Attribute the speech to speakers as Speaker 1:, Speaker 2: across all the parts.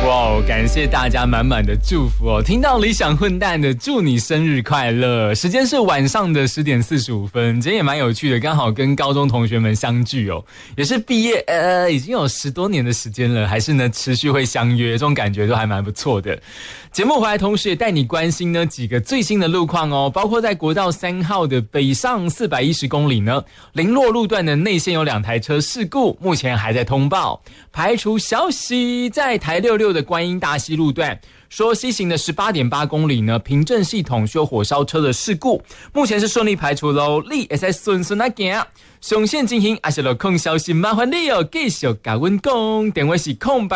Speaker 1: 哇哦，感谢大家满满的祝福哦！听到理想混蛋的祝你生日快乐，时间是晚上的10点45分，今天也蛮有趣的，刚好跟高中同学们相聚哦，也是毕业已经有10多年的时间了，还是呢持续会相约，这种感觉都还蛮不错的。节目回来同时也带你关心呢几个最新的路况哦，包括在国道3号的北上410公里呢，林落路段的内线有2台车事故，目前还在通报，排除消息。在台66的观音大溪路段，说西行的18.8公里呢，平镇系统有火烧车的事故，目前是顺利排除咯，你会使顺顺啊行。上线进行还是落空消息，麻烦你哦，继续甲阮讲，电话是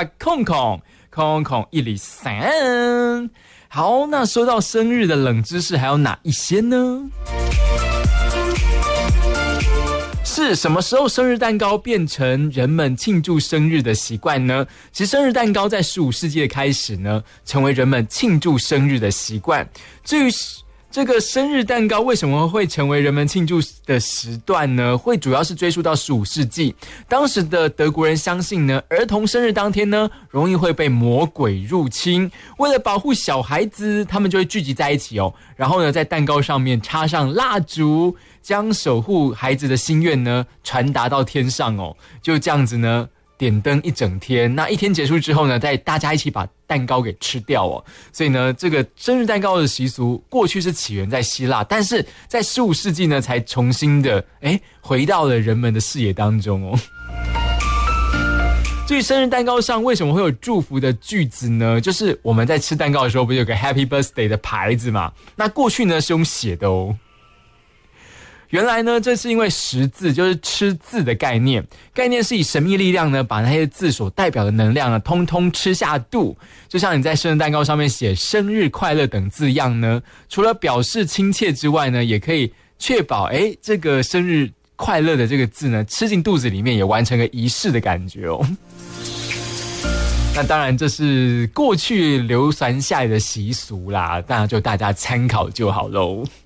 Speaker 1: 0800000103。好，那说到生日的冷知识，还有哪一些呢？是什么时候生日蛋糕变成人们庆祝生日的习惯呢？其实生日蛋糕在15世纪的开始呢，成为人们庆祝生日的习惯。至于这个生日蛋糕为什么会成为人们庆祝的时段呢？会主要是追溯到15世纪，当时的德国人相信呢，儿童生日当天呢，容易会被魔鬼入侵，为了保护小孩子，他们就会聚集在一起哦，然后呢，在蛋糕上面插上蜡烛，将守护孩子的心愿呢传达到天上哦，就这样子呢点灯一整天，那一天结束之后呢，再大家一起把蛋糕给吃掉哦。所以呢，这个生日蛋糕的习俗过去是起源在希腊，但是在15世纪呢，才重新的回到了人们的视野当中哦。至于生日蛋糕上为什么会有祝福的句子呢？就是我们在吃蛋糕的时候，不是有个 Happy Birthday 的牌子嘛？那过去呢是用写的哦。原来呢，这是因为识字，就是吃字的概念是以神秘力量呢，把那些字所代表的能量呢，通通吃下肚。就像你在生日蛋糕上面写生日快乐等字样呢，除了表示亲切之外呢，也可以确保这个生日快乐的这个字呢，吃进肚子里面，也完成个仪式的感觉哦。那当然这是过去流传下来的习俗啦，当然就大家参考就好喽。